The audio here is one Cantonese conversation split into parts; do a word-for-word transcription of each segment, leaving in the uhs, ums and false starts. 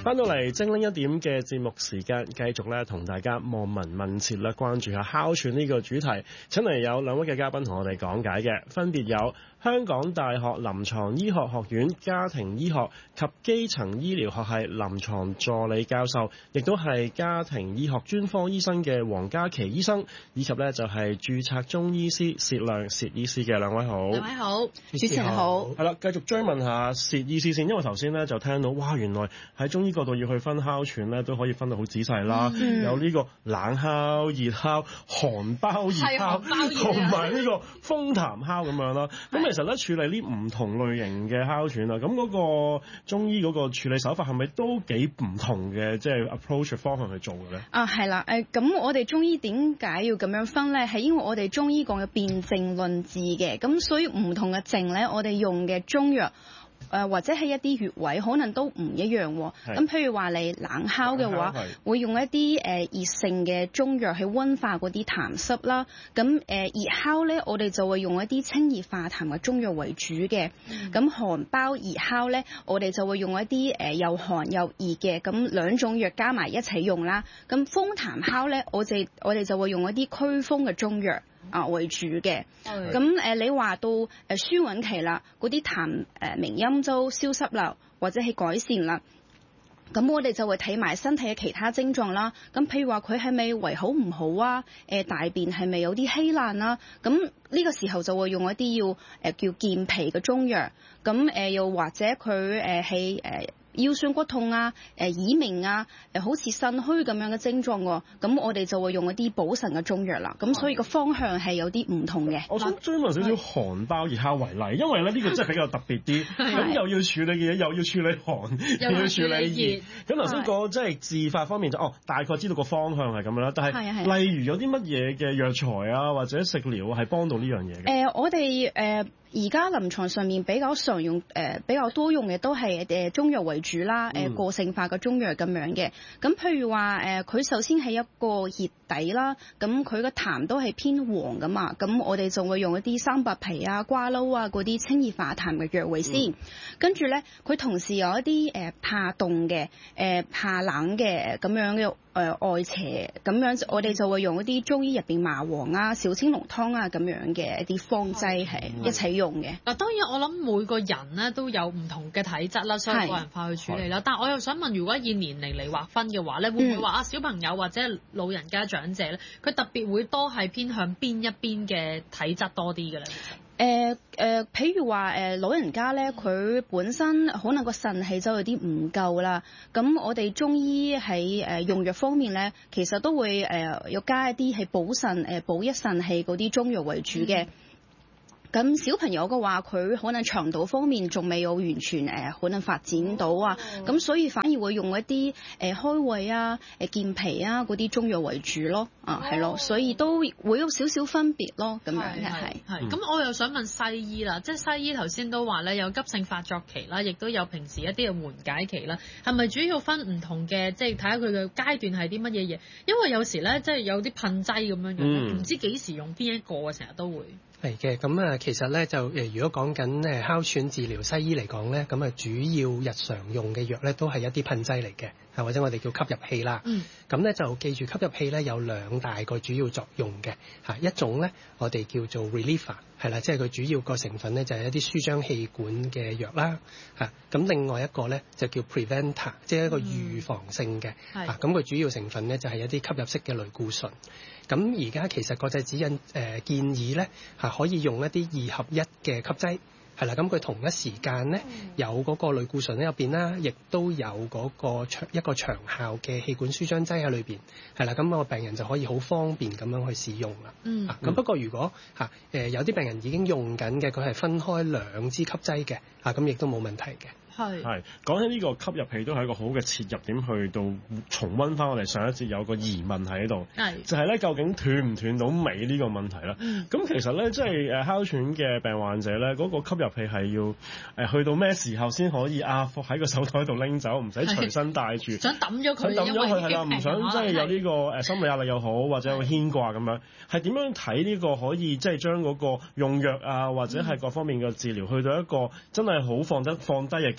翻到嚟精靈一點嘅節目時間，繼續咧同大家望聞問切啦，關注下哮喘呢個主題。請嚟有兩位嘅嘉賓同我哋講解嘅，分別有香港大學臨床醫學學院家庭醫學及基層醫療學系臨床助理教授，亦都係家庭醫學專科醫生嘅黃嘉琪醫生，以及咧就係註冊中醫師薛亮薛醫師嘅。兩位好。 兩位好， 主持人好。 係啦，繼續追問下薛醫師先，因為頭先咧就聽到哇，原來喺中醫角度要去分哮喘咧，都可以分到好仔細啦。嗯、有呢個冷哮、熱哮、寒包、熱哮，同埋呢個風痰哮咁樣啦。咁其實咧處理呢唔同類型嘅哮喘啊，咁嗰個中醫嗰個處理手法係咪都幾唔同嘅，即係 approach 方向去做嘅咧？啊， 係啦，誒，咁我哋中醫點解要咁樣分咧？係因為我哋中醫講嘅辨證論治嘅，咁所以唔同嘅症咧，我哋用嘅中藥。誒、呃、或者係一啲穴位可能都唔一樣喎、哦。咁譬如話你冷哮嘅話，會用一啲誒、呃、熱性嘅中藥去溫化嗰啲痰濕啦。咁誒、呃、熱哮咧，我哋就會用一啲清熱化痰嘅中藥為主嘅。咁、嗯、寒包熱哮咧，我哋就會用一啲誒、呃、又寒又熱嘅，咁兩種藥加埋一齊用啦。咁風痰哮咧，我哋我哋就會用一啲驅風嘅中藥。啊為主嘅，咁誒、呃、你話到誒舒緩期啦，嗰啲痰誒鳴陰都消失啦，或者係改善啦，咁我哋就會睇埋身體嘅其他症狀啦。咁譬如話佢係咪胃口唔好啊？誒、呃、大便係咪有啲稀爛啦？咁呢個時候就會用一啲要誒、呃、叫健脾嘅中藥。咁誒、呃、又或者佢誒係誒腰酸骨痛啊、誒、呃、耳鳴啊、誒、呃、好似腎虛咁樣嘅症狀喎，咁我哋就會用一啲補腎嘅中藥啦。咁所以個方向係有啲唔同嘅。 我想追問少少寒包熱哮為例，因為咧呢個真係比較特別啲，咁又要處理嘅嘢，又要處理寒，又要處理熱。咁頭先講即係治法方面就哦，大概知道個方向係咁樣啦。但係例如有啲乜嘢嘅藥材啊，或者食療係幫到呢樣嘢嘅？誒、 呃，我哋誒。呃而家臨床上面比較常用誒、呃、比較多用嘅都係誒中藥為主啦，誒、呃、個性化嘅中藥咁樣嘅。咁譬如話誒佢首先係一個熱底啦，咁佢個痰都係偏黃噶嘛，咁我哋就會用一啲三白皮啊、瓜蘆啊嗰啲清熱化痰嘅藥為先。嗯、跟住咧，佢同時有一啲誒、呃、怕凍嘅、誒、呃、怕冷嘅咁樣嘅。誒、呃、外邪咁樣，我哋就會用一啲中醫入邊麻黃啊、小青龍湯啊咁樣嘅一啲方劑係一齊用嘅。嗱， 當然我諗每個人咧都有唔同嘅體質啦，所以個人化去處理啦。但係我又想問，如果以年齡嚟劃分嘅話咧，會唔會話啊小朋友或者老人家長者咧，佢特別會多係偏向邊一邊嘅體質多啲嘅咧？ 誒誒、呃呃，譬如話誒、呃、老人家咧，佢本身可能個腎氣就有啲唔夠啦。咁我哋中醫喺誒、呃、用藥方面咧，其實都會誒要、呃、加一啲係補腎誒補益腎氣嗰啲中藥為主嘅。咁、嗯、小朋友嘅話，佢可能腸道方面仲未有完全誒、呃、可能發展到啊，咁、哦、所以反而會用一啲誒、呃、開胃啊、誒健脾啊嗰啲中藥為主咯，啊係咯，所以都會有少少分別咯，咁樣嘅係。 係，咁我又想問西醫啦，即係西醫頭先都話咧有急性發作期啦，亦都有平時一啲嘅緩解期啦，係咪主要分唔同嘅，即係睇下佢嘅階段係啲乜嘢嘢？因為有時咧即係有啲噴劑咁樣樣，唔、嗯、知幾時用邊一個啊，成日都會。 係嘅，咁啊，其實咧就誒，如果講緊誒哮喘治療，西醫嚟講咧，咁啊主要日常用嘅藥咧都係一啲噴劑嚟嘅，啊或者我哋叫吸入器啦。嗯。咁咧就記住吸入器咧有兩大個主要作用嘅，嚇一種咧我哋叫做 reliever， 係啦，即係佢主要個成分咧就係一啲舒張氣管嘅藥啦，嚇咁另外一個咧就叫 preventer， 即係一個預防性嘅，嚇咁佢主要成分咧就係一啲吸入式嘅類固醇。咁而家其實國際指引誒、呃、建議咧係可以用一啲二合一嘅吸劑，係啦，咁佢同一時間咧有嗰個類固醇喺入邊啦，亦都有嗰個長一個長效嘅氣管舒張劑喺裏邊，係啦，咁、那個病人就可以好方便咁樣去使用啦。嗯，咁、啊、不過如果嚇誒、呃、有啲病人已經用緊嘅，佢係分開兩支吸劑嘅，啊咁亦都冇問題嘅。 係係講起呢個吸入器都係一個好嘅切入點，去到重溫翻我哋上一節有個疑問喺度，係就係咧究竟斷唔斷到尾呢個問題啦。咁、嗯、其實咧即係誒哮喘嘅病患者咧，嗰、那個吸入器係要誒、呃、去到咩時候先可以啊放喺個手袋度拎走，唔使隨身帶住， 想抌咗佢， 想抌咗佢係啦，唔想即係有呢個誒心理壓力又好，或者有牽掛咁樣，係點樣睇呢個可以即係將嗰個用藥啊或者係各方面嘅治療、嗯、去到一個真係好放得放低嘅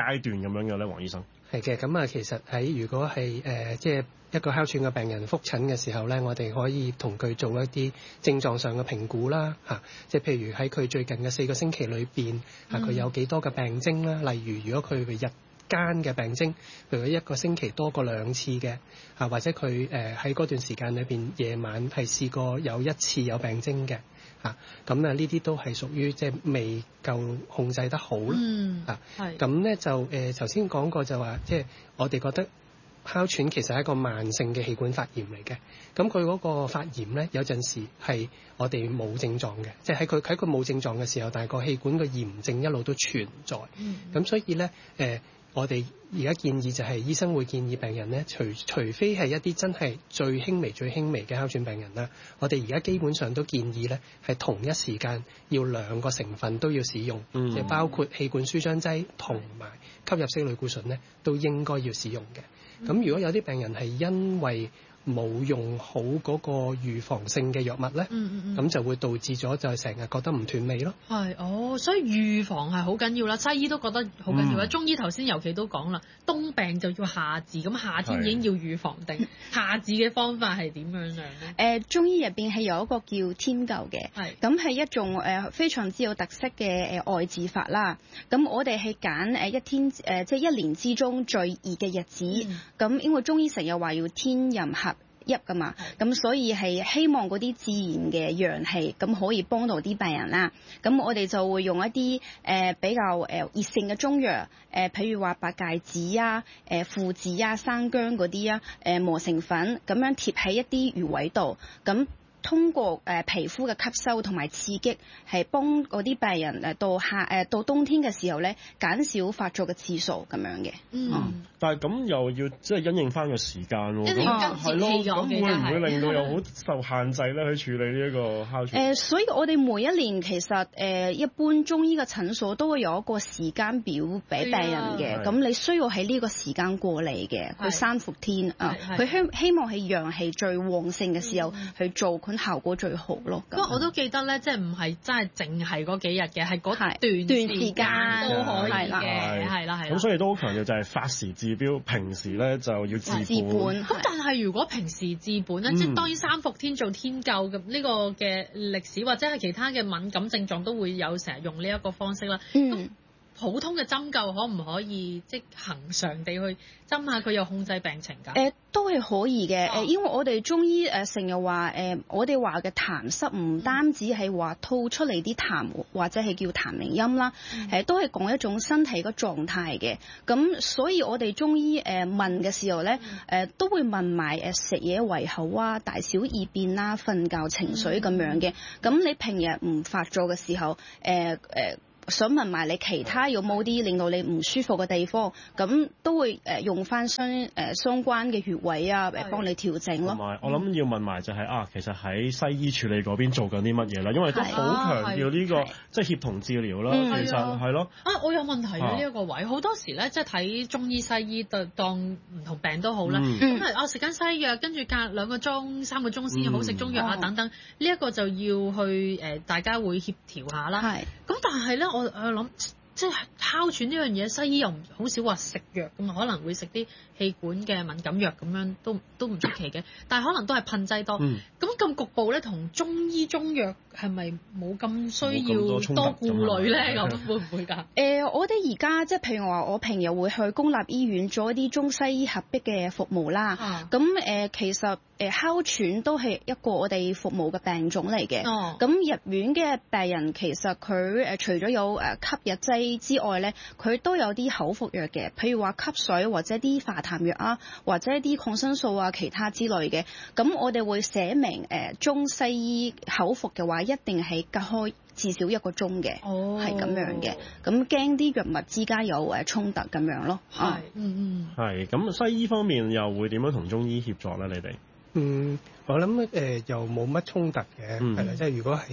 階段咁樣嘅咧，黃醫生？ 係嘅，咁啊，其實喺如果係誒即係一個哮喘嘅病人覆診嘅時候咧，我哋可以同佢做一啲症狀上嘅評估啦，嚇，即係譬如喺佢最近嘅四個星期裏邊，嚇佢有幾多嘅病徵啦，例如如果佢日間嘅病徵，譬如一個星期多過兩次嘅，嚇或者佢誒喺嗰段時間裏邊夜晚係試過有一次有病徵嘅。嚇，咁啊呢啲都係屬於即係未夠控制得好啦。 嗯， 啊， 係。 咁咧就誒頭先講過就話，即係我哋覺得哮喘其實係一個慢性嘅氣管發炎嚟嘅。咁佢嗰個發炎咧，有陣時係我哋冇症狀嘅，即係喺佢喺佢冇症狀嘅時候，但係個氣管嘅炎症一路都存在。嗯。咁所以咧誒。呃我哋而家建議就係醫生會建議病人咧，除除非係一啲真係最輕微、最輕微嘅哮喘病人啦，我哋而家基本上都建議咧係同一時間要兩個成分都要使用，即係、嗯、包括氣管舒張劑同埋吸入式類固醇咧，都應該要使用嘅。咁、嗯、如果有啲病人係因為冇用好嗰個預防性嘅藥物咧，咁、嗯嗯嗯、就會導致咗就係成日覺得唔斷尾咯。係哦，所以預防係好緊要啦。西醫都覺得好緊要啦，嗯、中醫頭先尤其都講啦，冬病就要夏治，咁夏天已經要預防定夏治嘅方法係點樣樣咧？誒、 呃，中醫入邊係有一個叫天灸嘅，係咁係一種誒、呃、非常之有特色嘅誒外治法啦。咁我哋係揀誒一天誒、呃、即係一年之中最熱嘅日子，咁、嗯、因為中醫成日話要天人合一噶嘛，咁所以係希望嗰啲自然嘅陽氣咁可以幫到啲病人啦。咁我哋就會用一啲誒、呃、比較誒熱性嘅中藥，誒、呃、譬如話白芥子啊、誒附子啊、生薑嗰啲啊，誒、呃、磨成粉咁樣貼喺一啲穴位度，咁通過誒、呃、皮膚嘅吸收同埋刺激，係幫嗰啲病人誒到夏誒、呃、到冬天嘅時候咧，減少發作嘅次數咁樣嘅。 嗯， 嗯但係咁又要即係因應翻個時間喎。 咁係咯， 咁會唔會令到又好受限制咧？去處理呢一個哮喘？誒、 呃，所以我哋每一年其實誒、呃、一般中醫嘅診所都會有一個時間表俾病人嘅。咁你需要喺呢個時間過嚟嘅，佢三伏天啊，佢希希望係陽氣最旺盛嘅時候去做。效果最好咯。 不過我都記得咧，即係唔係真係淨係嗰幾日嘅，係嗰段時間都可以嘅，係啦係啦。 咁所以都好強調就係發時治標，平時咧就要治本。 咁但係如果平時治本咧，嗯、即係當然三伏天做天灸咁呢個嘅歷史，或者係其他嘅敏感症狀都會有成日用呢一個方式啦。嗯。普通嘅針灸可唔可以即係恆常地去針下佢，又控制病情㗎？誒、呃、都係可以嘅。誒、哦，因為我哋中醫誒成日話誒，我哋話嘅痰濕唔單止係話吐出嚟啲痰，或者係叫痰鳴音啦。誒、嗯呃，都係講一種身體嘅狀態嘅。咁所以我哋中醫誒、呃、問嘅時候咧，誒、呃、都會問埋誒食嘢胃口啊、大小二便啦、瞓覺情緒咁樣嘅。咁、嗯、你平日唔發作嘅時候，誒、呃、誒。呃想問埋你其他有冇啲令到你唔舒服嘅地方，咁都會誒用翻相誒相關嘅穴位啊，誒幫你調整咯。同埋我諗要問埋就係、是、啊，其實喺西醫處理嗰邊做緊啲乜嘢啦？因為都好強調呢、這個即係協同治療啦。其實係咯。啊， 我有問題啊！呢、這、一個位好、啊、多時咧，即係睇中醫西醫當唔同病都好啦。咁係啊，食緊西藥，跟住隔兩個鐘、三個鐘先好食中藥啊，嗯、等等。呢、這、一個就要去誒、呃，大家會協調下啦。係。咁但係咧，我我諗即係哮喘呢樣嘢，西醫又唔好少話食藥㗎嘛，可能會食啲氣管嘅敏感藥咁樣，都都唔出奇嘅。但係可能都係噴劑多。咁咁、嗯、局部咧，同中醫中藥係咪冇咁需要多顧慮咧？咁會唔會㗎？誒、 呃，我哋而家即係譬如話，我平日會去公立醫院做一啲中西醫合璧嘅服務啦。咁誒、啊呃，其實誒哮喘都係一個我哋服務嘅病種嚟嘅。咁、哦、入院嘅病人其實佢誒除咗有誒吸入劑之外咧，佢都有啲口服藥嘅，譬如話吸水或者啲化痰藥啊，或者啲抗生素啊，其他之類嘅。咁我哋會寫明誒、呃、中西醫口服嘅話，一定係隔開至少一個鐘嘅，係咁、哦、樣嘅。咁驚啲藥物之間有誒衝突咁樣咯。係， 嗯嗯。 係咁，西醫方面又會點樣同中醫協作咧？你哋？ 嗯，我諗誒、呃、又冇乜衝突嘅，係啦、嗯，即係如果喺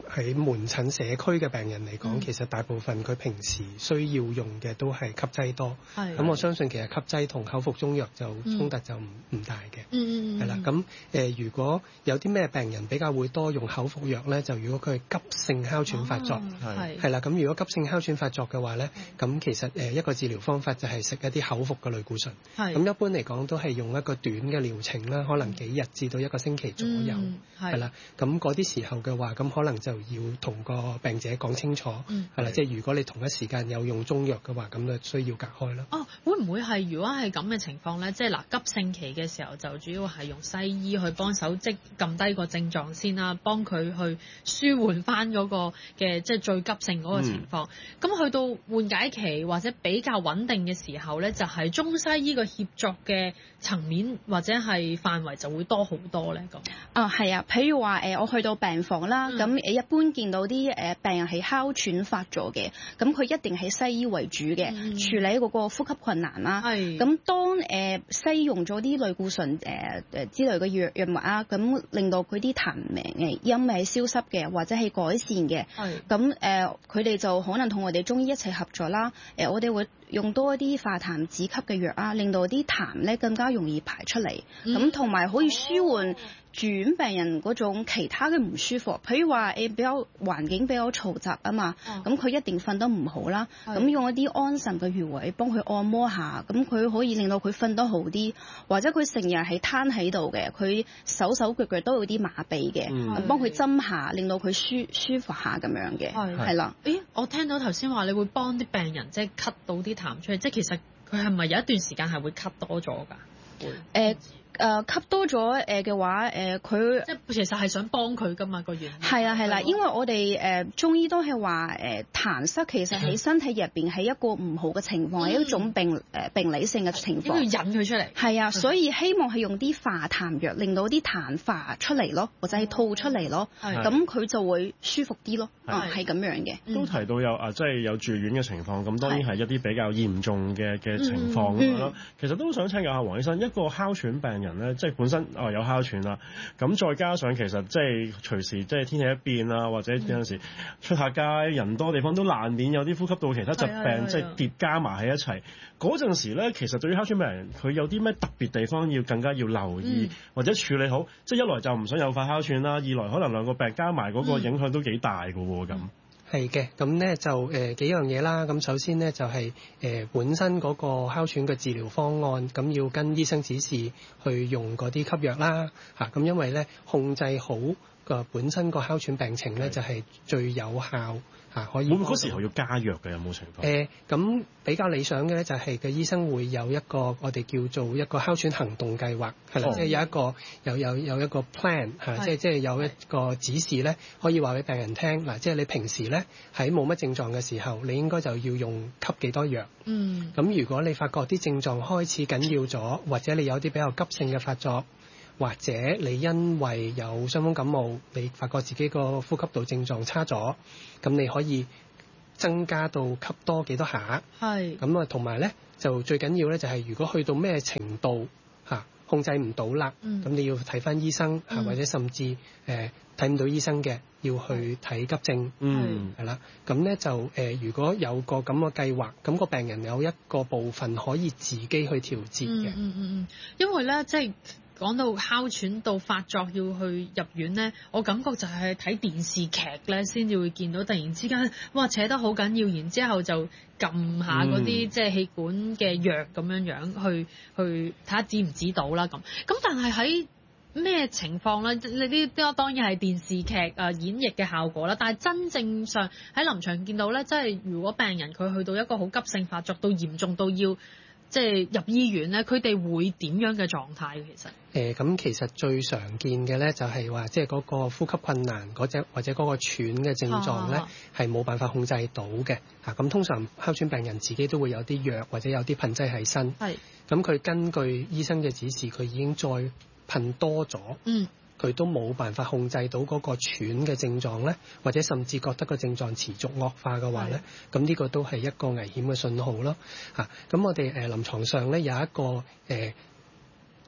喺門診社區嘅病人嚟講， 嗯、 其實大部分佢平時需要用嘅都係吸劑多。咁係我相信其實吸劑同口服中藥就衝突就唔唔大嘅。 嗯嗯係啦，咁誒、呃、如果有啲咩病人比較會多用口服藥咧，就如果佢係急性哮喘發作， 係係啦，咁如果急性哮喘發作嘅話咧，咁其實誒一個治療方法就係食一啲口服嘅類固醇。 係咁一般嚟講都係用一個短嘅療程啦，可能幾日至到一個星期左右。 嗯係啦，咁嗰啲時候嘅話，咁可能就要同個病者講清楚， 嗯係啦，即係如果你同一時間有用中藥嘅話，咁就需要隔開啦。 哦，會唔會係如果係咁嘅情況咧？即係嗱，急性期嘅時候就主要係用西醫去幫手即撳低個症狀先啦，幫佢去舒緩翻嗰個嘅即係最急性嗰個情況。咁、嗯、去到緩解期或者比較穩定嘅時候咧，就係、是、中西醫個協作嘅層面或者係範圍就會多好多咧。咁啊，係啊，譬如話誒、呃，我去到病房啦，咁誒、嗯、一般見到啲誒病人係哮喘發咗嘅，咁佢一定係西醫為主嘅，嗯、處理嗰個呼吸困難啦。係咁，當誒、呃、西醫用咗啲類固醇誒誒之類嘅藥藥物啊，咁令到佢啲痰誒音係消失嘅，或者係改善嘅。係咁誒，佢哋就可能同我哋中醫一齊合作啦。誒、呃，我哋會用多一啲化痰止咳嘅藥啊，令到啲痰咧更加容易排出嚟，咁同埋可以舒緩住院病人嗰種其他嘅唔舒服，譬如話誒比較環境比較嘈雜啊嘛，咁佢、哦、一定瞓得唔好啦。咁是用一啲安神嘅穴位幫佢按摩下，咁佢可以令到佢瞓得好啲。或者佢成日係攤喺度嘅，佢手手腳腳都有啲麻痹嘅，嗯、幫佢針下，令到佢舒舒服下咁樣嘅，係啦是。誒的， 我聽到頭先話你會幫啲病人即係咳到啲痰出嚟，即係其實佢係咪有一段時間係會咳多咗㗎？會誒。 呃誒、呃、吸多咗誒嘅話，誒、呃、佢即係其實係想幫佢噶嘛個原因。 係啊係啦，因為我哋誒、呃、中醫都係話誒痰濕其實喺身體入邊係一個唔好嘅情況，係、嗯、一種病誒、呃、病理性嘅情況。 要引佢出嚟。係啊，所以希望係用啲化痰藥，令到啲痰化出嚟咯，或者係吐出嚟咯。咁佢、哦、就會舒服啲咯。啊，係咁樣嘅。 都提到有啊，即係有住院嘅情況，咁當然係一啲比較嚴重嘅嘅情況咁樣咯。其實都想請教下黃醫生，一個哮喘病人咧，即係本身哦有哮喘啦，咁再加上其實即係隨時即係天氣一變啊，或者有陣時出下街人多地方都難免有啲呼吸道其他疾病即係疊加埋喺一齊。嗰陣時咧，其實對於哮喘病人，佢有啲咩特別地方要更加要留意、嗯、或者處理好？即係一來就唔想有發哮喘啦，二來可能兩個病加埋嗰個影響都幾大㗎喎咁。 係嘅，咁咧就誒、呃、幾樣嘢啦。咁首先咧就係、是、誒、呃、本身嗰個哮喘嘅治療方案，咁要跟醫生指示去用嗰啲吸藥啦。嚇、啊，咁因為咧控制好個本身個哮喘病情咧，就係、是、最有效。啊，可以。會唔會嗰時候要加藥嘅？有冇情況？誒，咁比較理想嘅咧，就係個醫生會有一個我哋叫做一個哮喘行動計劃，係啦，即係有一個有有有一個 plan 嚇，即係即係有一個指示咧，可以話俾病人聽嗱，即係你平時咧喺冇乜症狀嘅時候，你應該就要用吸幾多藥。嗯。咁如果你發覺啲症狀開始緊要咗，或者你有啲比較急性嘅發作，或者你因為有傷風感冒，你發覺自己個呼吸道症狀差咗，咁你可以增加到吸多幾多下。係。咁啊，同埋咧就最緊要咧就係如果去到咩程度嚇控制唔到啦，咁、嗯、你要睇返醫生嚇，嗯、或者甚至誒睇唔到醫生嘅，要去睇急症。嗯，係啦。咁咧就誒、呃，如果有個咁嘅計劃，咁、個病人有一個部分可以自己去調節嘅。嗯嗯嗯， 因為咧即係。講到哮喘到發作要去入院咧，我感覺就係睇電視劇咧先至會見到，突然之間哇扯得好緊要，然之後就撳下嗰啲、嗯、即係氣管嘅藥咁樣樣去去睇下止唔止到啦咁。咁但係喺咩情況咧？呢啲當然係電視劇啊演繹嘅效果啦。但係真正上喺臨場見到咧，即係如果病人佢去到一個好急性發作到嚴重到要即係入醫院咧，佢哋會點樣嘅狀態？其實誒咁、呃、其實最常見嘅咧就係話，即係嗰個呼吸困難嗰隻或者嗰個喘嘅症狀咧係冇辦法控制到嘅嚇。咁、啊、通常哮喘病人自己都會有啲藥或者有啲噴劑喺身。係咁佢根據醫生嘅指示，佢已經再噴多咗。嗯。佢都冇辦法控制到嗰個喘嘅症狀咧，或者甚至覺得個症狀持續惡化嘅話咧，咁呢的個都係一個危險嘅信號咯。嚇、啊，咁我哋誒臨床上咧有一個誒、呃、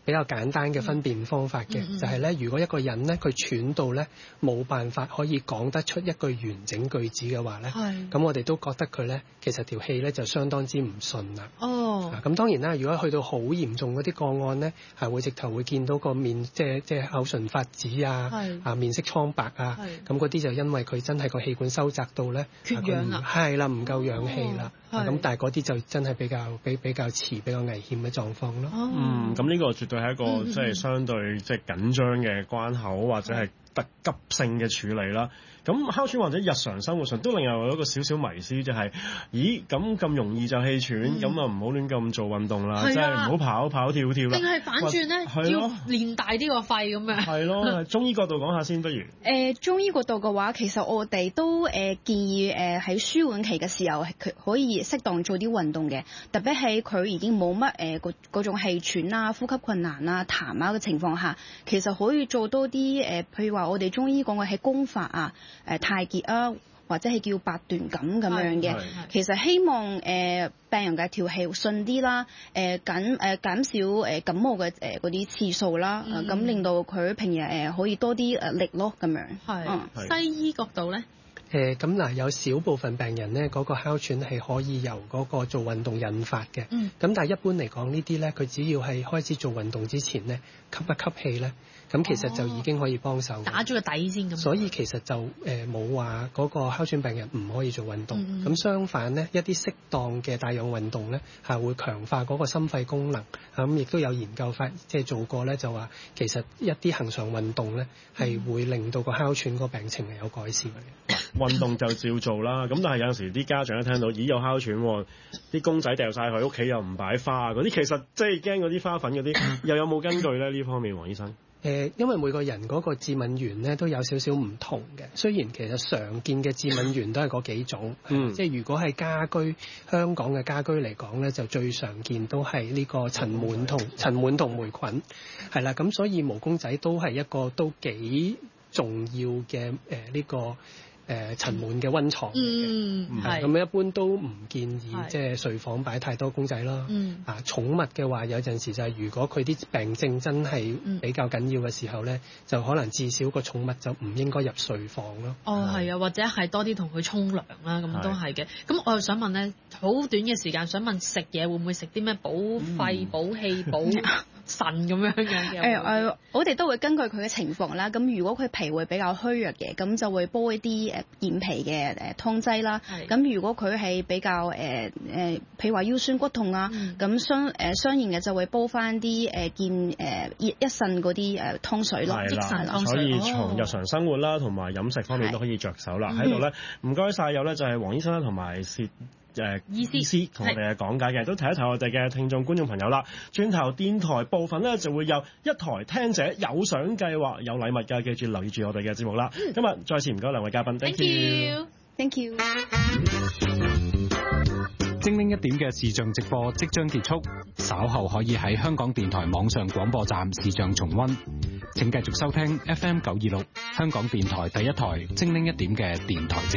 比較簡單嘅分辨方法嘅，嗯、就係咧，如果一個人咧佢喘到咧冇辦法可以講得出一句完整句子嘅話咧，咁我哋都覺得佢咧其實條氣咧就相當之唔順啦。哦，咁、啊、當然啦，如果去到好嚴重嗰啲個案咧，係會直頭會見到個面即係即係口唇發紫啊，啊面色蒼白啊，咁嗰啲就因為佢真係個氣管收窄到咧缺氧啦，係啦，唔夠氧氣啦。咁、哦啊、但係嗰啲就真係比較比比較遲比較危險嘅狀況咯。 哦、嗯，咁呢個絕對係一個、嗯、即係相對即係緊張嘅關口，或者係特急性嘅處理啦。咁哮喘或者日常生活上都另外有一個少少迷思，就係、是，咦咁咁容易就氣喘，咁啊唔好亂咁做運動啦，即係唔好跑跑跳跳啦。定係反轉咧，要練大啲個肺咁樣。係咯，中醫角度講下先，不如。誒、 呃，中醫角度嘅話，其實我哋都誒、呃、建議誒喺舒緩期嘅時候，佢可以適當做啲運動嘅，特別係佢已經冇乜誒嗰嗰種氣喘啊、呼吸困難啊、痰啊嘅情況下，其實可以做多啲誒、呃，譬如話我哋中醫講嘅係功法啊。誒、呃、太極啊，或者係叫八段錦咁樣嘅，其實希望誒、呃、病人嘅條氣順啲啦，誒、呃、減誒、呃、減少誒感冒嘅誒嗰啲次數啦，咁、嗯呃、令到佢平日誒、呃、可以多啲誒力咯咁樣。係、嗯， 西醫角度咧？ 誒咁嗱，有少部分病人咧，嗰、那個哮喘係可以由嗰個做運動引發嘅。嗯。咁但係一般嚟講，呢啲咧，佢只要係開始做運動之前咧，吸一吸氣咧，咁其實就已經可以幫手、哦。打咗個底先咁。所以其實就誒冇話嗰個哮喘病人唔可以做運動。咁、嗯、相反咧，一啲適當嘅帶氧運動咧，係會強化嗰個心肺功能。咁亦都有研究發即係做過咧，就話其實一啲恆常運動咧，係、嗯、會令到個哮喘個病情係有改善嘅。 運動就照做啦，咁但係有陣時啲家長一聽到咦有哮喘，啲公仔掉晒佢，屋企又唔擺花嗰啲，其實即係驚嗰啲花粉嗰啲，又有冇根據咧呢方面，黃醫生？ 誒，因為每個人嗰個致敏原咧都有少少唔同嘅，雖然其實常見嘅致敏原都係嗰幾種，嗯、即係如果係家居香港嘅家居嚟講咧，就最常見都係呢個塵蟎同塵蟎同霉菌，係啦，咁所以毛公仔都係一個都幾重要嘅誒呢個。誒塵蟎嘅溫床嚟嘅，嗯，係咁一般都唔建議即係睡房擺太多公仔咯。嗯，啊寵物嘅話有陣時就係如果佢啲病症真係比較緊要嘅時候咧，嗯，就可能至少個寵物就唔應該入睡房咯。 哦，係啊，或者係多啲同佢沖涼啦，咁都係嘅。咁我又想問咧，好短嘅時間想問食嘢會唔會食啲咩補肺、補氣、補腎咁樣嘅？誒誒，我哋都會根據佢嘅情況啦。咁如果佢脾會比較虛弱嘅，咁就會煲一啲誒健脾嘅誒湯劑啦。咁如果佢係比較誒誒，譬如話腰酸骨痛啊，咁、嗯、相誒相應嘅就會煲翻啲誒健誒益一腎嗰啲誒湯水咯。益腎湯水。所以從日常生活啦，同埋飲食方面都可以着手啦。喺度咧，唔該晒，有咧就係黃醫生啦，同埋薛誒醫師同我哋嘅講解嘅，都提一提我哋嘅聽眾觀眾朋友啦。轉頭電台部分咧就會有一台聽者有獎計劃有禮物嘅，記住留意住我哋嘅節目啦。嗯、今日再次唔該兩位嘉賓 ，thank you，thank you。精靈一點嘅視像直播即將結束，稍後可以喺香港電台網上廣播站視像重溫。請繼續收聽 F M 九二六香港電台第一台精靈一點嘅電台。